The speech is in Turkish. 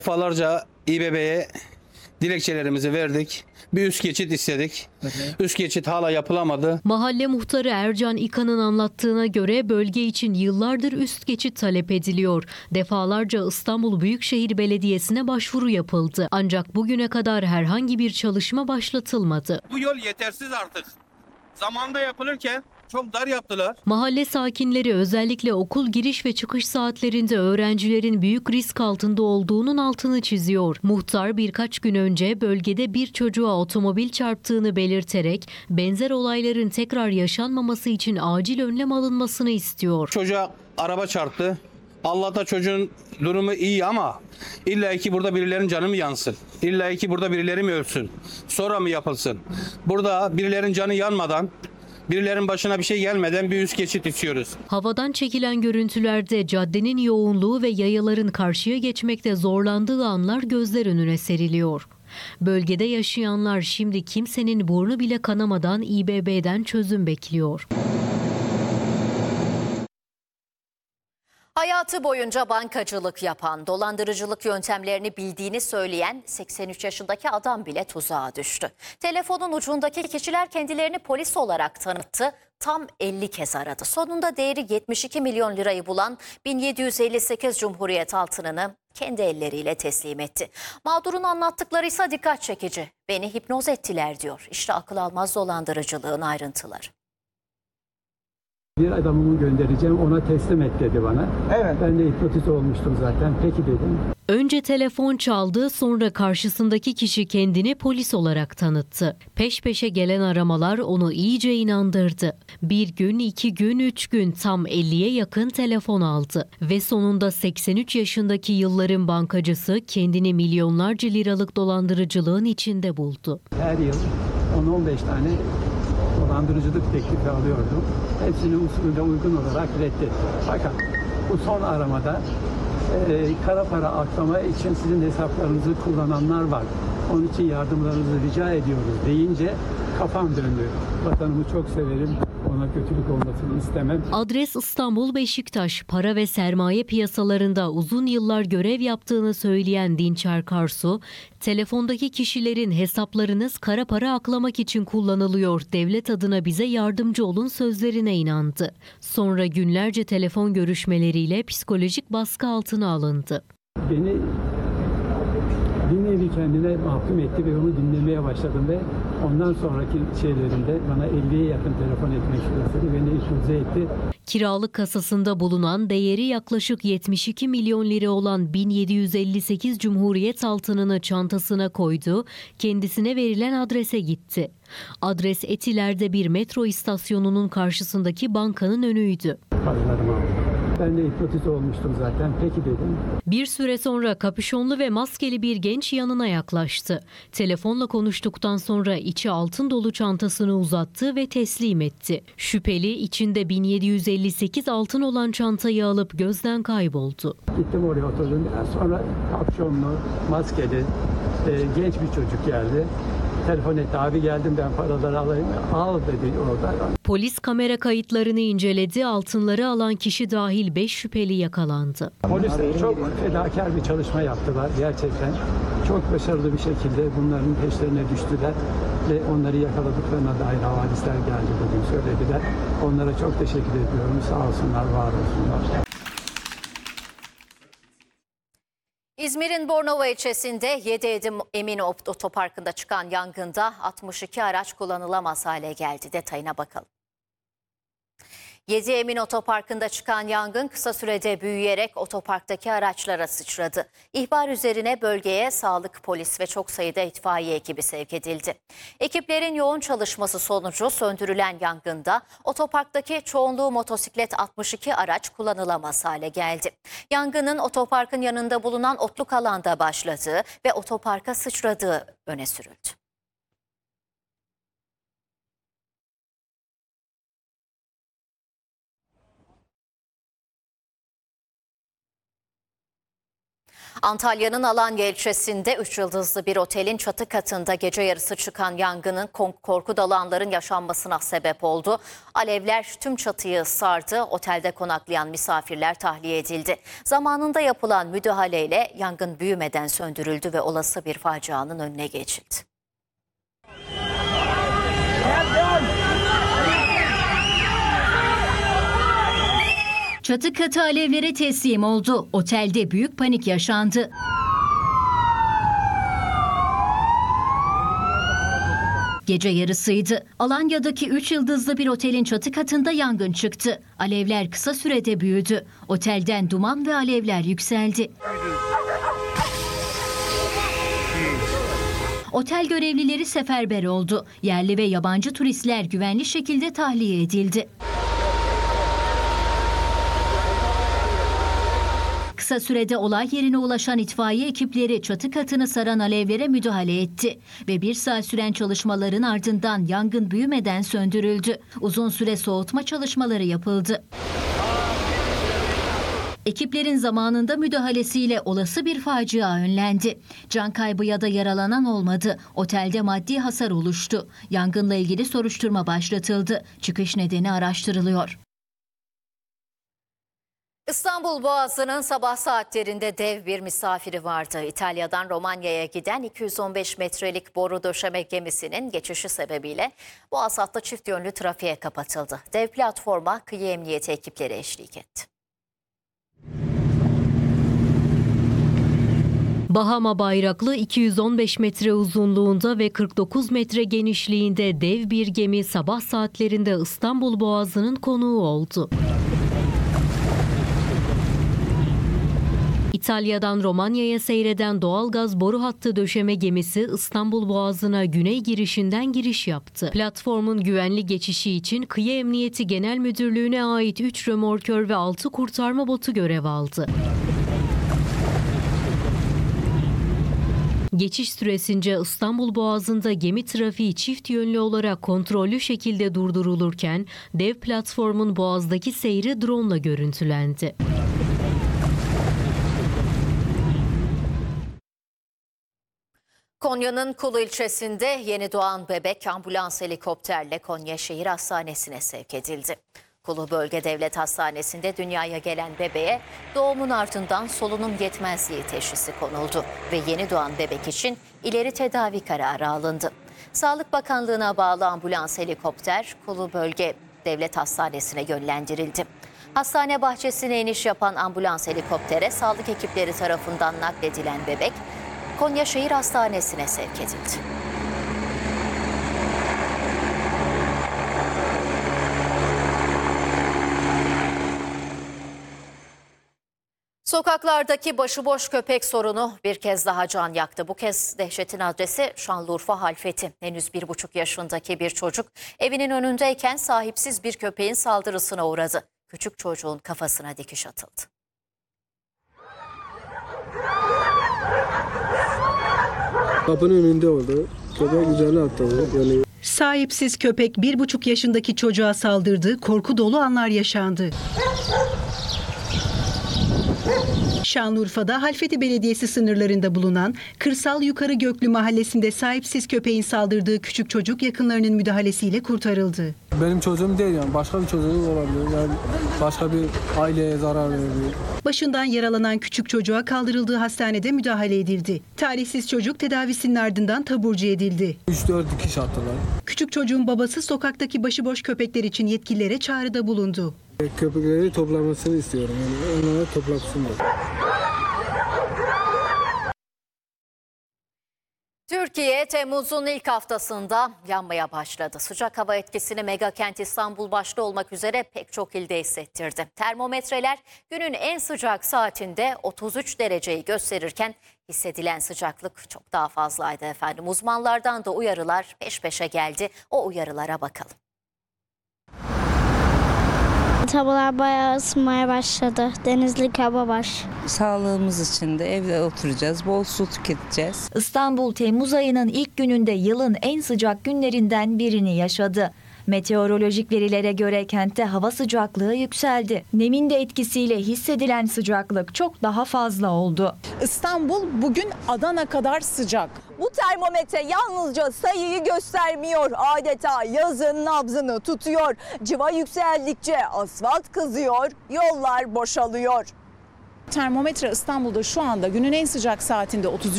Defalarca İBB'ye dilekçelerimizi verdik. Bir üst geçit istedik. Üst geçit hala yapılamadı. Mahalle muhtarı Ercan İkan'ın anlattığına göre bölge için yıllardır üst geçit talep ediliyor. Defalarca İstanbul Büyükşehir Belediyesi'ne başvuru yapıldı. Ancak bugüne kadar herhangi bir çalışma başlatılmadı. Bu yol yetersiz artık. Zamanında yapılırken çok dar yaptılar. Mahalle sakinleri özellikle okul giriş ve çıkış saatlerinde öğrencilerin büyük risk altında olduğunun altını çiziyor. Muhtar birkaç gün önce bölgede bir çocuğa otomobil çarptığını belirterek benzer olayların tekrar yaşanmaması için acil önlem alınmasını istiyor. Çocuğa araba çarptı. Allah'ta çocuğun durumu iyi ama illa ki burada birilerinin canı mı yansın? İlla ki burada birileri mi ölsün? Sonra mı yapılsın? Burada birilerinin canı yanmadan, birilerinin başına bir şey gelmeden bir üst geçit istiyoruz. Havadan çekilen görüntülerde caddenin yoğunluğu ve yayaların karşıya geçmekte zorlandığı anlar gözler önüne seriliyor. Bölgede yaşayanlar şimdi kimsenin burnu bile kanamadan İBB'den çözüm bekliyor. Hayatı boyunca bankacılık yapan, dolandırıcılık yöntemlerini bildiğini söyleyen 83 yaşındaki adam bile tuzağa düştü. Telefonun ucundaki kişiler kendilerini polis olarak tanıttı. Tam 50 kez aradı. Sonunda değeri 72 milyon lirayı bulan 1758 Cumhuriyet altınını kendi elleriyle teslim etti. Mağdurun anlattıkları ise dikkat çekici. Beni hipnoz ettiler diyor. İşte akıl almaz dolandırıcılığın ayrıntıları. Bir adamımı göndereceğim, ona teslim et dedi bana. Evet. Ben de hipnotize olmuştum zaten. Peki dedim. Önce telefon çaldı, sonra karşısındaki kişi kendini polis olarak tanıttı. Peş peşe gelen aramalar onu iyice inandırdı. Bir gün, 2 gün, 3 gün tam 50'ye yakın telefon aldı. Ve sonunda 83 yaşındaki yılların bankacısı kendini milyonlarca liralık dolandırıcılığın içinde buldu. Her yıl 10-15 tane dolandırıcılık teklifi alıyordum. Hepsini usulüne uygun olarak reddettim. Fakat bu son aramada kara para aklama için sizin hesaplarınızı kullananlar var. Onun için yardımlarınızı rica ediyoruz deyince kafam döndü. Vatanımı çok severim. Ona kötülük olmasını istemem. Adres İstanbul Beşiktaş. Para ve sermaye piyasalarında uzun yıllar görev yaptığını söyleyen Dinçer Karsu, telefondaki kişilerin hesaplarınız kara para aklamak için kullanılıyor, devlet adına bize yardımcı olun sözlerine inandı. Sonra günlerce telefon görüşmeleriyle psikolojik baskı altına alındı. Beni bir nevi kendine mahkum etti ve onu dinlemeye başladım ve ondan sonraki şeylerinde bana 50'ye yakın telefon etmek istedi. Beni hipnotize etti. Kiralık kasasında bulunan değeri yaklaşık 72 milyon lira olan 1758 Cumhuriyet altınını çantasına koydu, kendisine verilen adrese gitti. Adres Etiler'de bir metro istasyonunun karşısındaki bankanın önüydü. Paralarımı aldım. Ben de hipnotize olmuştum zaten. Peki dedim. Bir süre sonra kapüşonlu ve maskeli bir genç yanına yaklaştı. Telefonla konuştuktan sonra içi altın dolu çantasını uzattı ve teslim etti. Şüpheli içinde 1758 altın olan çantayı alıp gözden kayboldu. Gittim oraya oturdum. Biraz sonra kapüşonlu, maskeli, genç bir çocuk geldi. Telefon etti. Abi geldim ben paraları alayım. Al dedi orada. Polis kamera kayıtlarını inceledi. Altınları alan kişi dahil 5 şüpheli yakalandı. Polisler çok fedakar bir çalışma yaptılar gerçekten. Çok başarılı bir şekilde bunların peşlerine düştüler ve onları yakaladıklarına dair havadisler geldi bugün söylediler. Onlara çok teşekkür ediyorum. Sağ olsunlar, var olsunlar. İzmir'in Bornova ilçesinde 7 Emin Otoparkı'nda çıkan yangında 62 araç kullanılamaz hale geldi. Detayına bakalım. 7 Emin Otoparkı'nda çıkan yangın kısa sürede büyüyerek otoparktaki araçlara sıçradı. İhbar üzerine bölgeye sağlık, polis ve çok sayıda itfaiye ekibi sevk edildi. Ekiplerin yoğun çalışması sonucu söndürülen yangında otoparktaki çoğunluğu motosiklet 62 araç kullanılamaz hale geldi. Yangının otoparkın yanında bulunan otluk alanda başladığı ve otoparka sıçradığı öne sürüldü. Antalya'nın Alanya ilçesinde 3 yıldızlı bir otelin çatı katında gece yarısı çıkan yangının korku dolu anların yaşanmasına sebep oldu. Alevler tüm çatıyı sardı. Otelde konaklayan misafirler tahliye edildi. Zamanında yapılan müdahaleyle yangın büyümeden söndürüldü ve olası bir facianın önüne geçildi. Çatı katı alevlere teslim oldu. Otelde büyük panik yaşandı. Gece yarısıydı. Alanya'daki 3 yıldızlı bir otelin çatı katında yangın çıktı. Alevler kısa sürede büyüdü. Otelden duman ve alevler yükseldi. Otel görevlileri seferber oldu. Yerli ve yabancı turistler güvenli şekilde tahliye edildi. Kısa sürede olay yerine ulaşan itfaiye ekipleri çatı katını saran alevlere müdahale etti ve 1 saat süren çalışmaların ardından yangın büyümeden söndürüldü. Uzun süre soğutma çalışmaları yapıldı. Ekiplerin zamanında müdahalesiyle olası bir facia önlendi. Can kaybı ya da yaralanan olmadı. Otelde maddi hasar oluştu. Yangınla ilgili soruşturma başlatıldı. Çıkış nedeni araştırılıyor. İstanbul Boğazı'nın sabah saatlerinde dev bir misafiri vardı. İtalya'dan Romanya'ya giden 215 metrelik boru döşeme gemisinin geçişi sebebiyle Boğaz hattı çift yönlü trafiğe kapatıldı. Dev platforma kıyı emniyeti ekipleri eşlik etti. Bahama bayraklı 215 metre uzunluğunda ve 49 metre genişliğinde dev bir gemi sabah saatlerinde İstanbul Boğazı'nın konuğu oldu. İtalya'dan Romanya'ya seyreden doğalgaz boru hattı döşeme gemisi İstanbul Boğazı'na güney girişinden giriş yaptı. Platformun güvenli geçişi için Kıyı Emniyeti Genel Müdürlüğü'ne ait 3 römorkör ve 6 kurtarma botu görev aldı. Geçiş süresince İstanbul Boğazı'nda gemi trafiği çift yönlü olarak kontrollü şekilde durdurulurken dev platformun boğazdaki seyri drone'la görüntülendi. Konya'nın Kulu ilçesinde yeni doğan bebek ambulans helikopterle Konya Şehir Hastanesi'ne sevk edildi. Kulu Bölge Devlet Hastanesi'nde dünyaya gelen bebeğe doğumun ardından solunum yetmezliği teşhisi konuldu ve yeni doğan bebek için ileri tedavi kararı alındı. Sağlık Bakanlığı'na bağlı ambulans helikopter Kulu Bölge Devlet Hastanesi'ne yönlendirildi. Hastane bahçesine iniş yapan ambulans helikoptere sağlık ekipleri tarafından nakledilen bebek Konya Şehir Hastanesi'ne sevk edildi. Sokaklardaki başıboş köpek sorunu bir kez daha can yaktı. Bu kez dehşetin adresi Şanlıurfa Halfeti. Henüz 1,5 yaşındaki bir çocuk evinin önündeyken sahipsiz bir köpeğin saldırısına uğradı. Küçük çocuğun kafasına dikiş atıldı. Kapının önünde oldu. Köpek üzerine atladı. Yani... Sahipsiz köpek 1,5 yaşındaki çocuğa saldırdı, korku dolu anlar yaşandı. Şanlıurfa'da Halfeti Belediyesi sınırlarında bulunan Kırsal Yukarı Göklü mahallesinde sahipsiz köpeğin saldırdığı küçük çocuk yakınlarının müdahalesiyle kurtarıldı. Benim çocuğum değil yani başka bir çocuğum olabilir. Yani başka bir aileye zarar verebilir. Başından yaralanan küçük çocuğa kaldırıldığı hastanede müdahale edildi. Talihsiz çocuk tedavisinin ardından taburcu edildi. 3-4 dikiş attılar. Küçük çocuğun babası sokaktaki başıboş köpekler için yetkililere çağrıda bulundu. Köpekleri toplamasını istiyorum. Yani onları toplasınlar. Türkiye Temmuz'un ilk haftasında yanmaya başladı. Sıcak hava etkisini megakent İstanbul başta olmak üzere pek çok ilde hissettirdi. Termometreler günün en sıcak saatinde 33 dereceyi gösterirken hissedilen sıcaklık çok daha fazlaydı efendim. Uzmanlardan da uyarılar peş peşe geldi. O uyarılara bakalım. Havalar bayağı ısınmaya başladı. Denizlik hava var. Sağlığımız için de evde oturacağız, bol su tüketeceğiz. İstanbul Temmuz ayının ilk gününde yılın en sıcak günlerinden birini yaşadı. Meteorolojik verilere göre kentte hava sıcaklığı yükseldi. Nemin de etkisiyle hissedilen sıcaklık çok daha fazla oldu. İstanbul bugün Adana kadar sıcak. Bu termometre yalnızca sayıyı göstermiyor. Adeta yazın nabzını tutuyor. Civa yükseldikçe asfalt kızıyor, yollar boşalıyor. Termometre İstanbul'da şu anda günün en sıcak saatinde 33